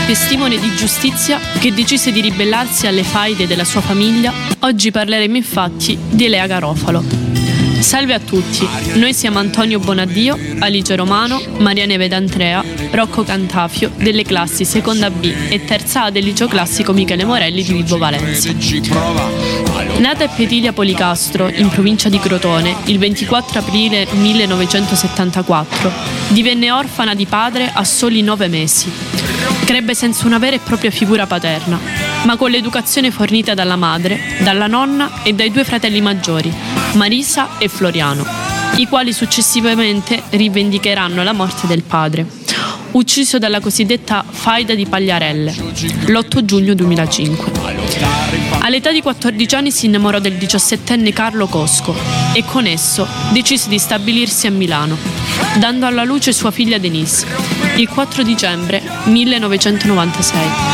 testimone di giustizia che decise di ribellarsi alle faide della sua famiglia, oggi parleremo infatti di Elea Garofalo. Salve a tutti, noi siamo Antonio Bonaddio, Alice Romano, Maria Neve D'Andrea, Rocco Cantafio delle classi seconda B e terza A del liceo classico Michele Morelli di Vibo Valentia. Nata a Petilia Policastro, in provincia di Crotone, il 24 aprile 1974, divenne orfana di padre a soli 9 mesi. Crebbe senza una vera e propria figura paterna, ma con l'educazione fornita dalla madre, dalla nonna e dai 2 fratelli maggiori, Marisa e Floriano, i quali successivamente rivendicheranno la morte del padre, ucciso dalla cosiddetta faida di Pagliarelle, l'8 giugno 2005. All'età di 14 anni si innamorò del 17enne Carlo Cosco e con esso decise di stabilirsi a Milano, dando alla luce sua figlia Denise, il 4 dicembre 1996.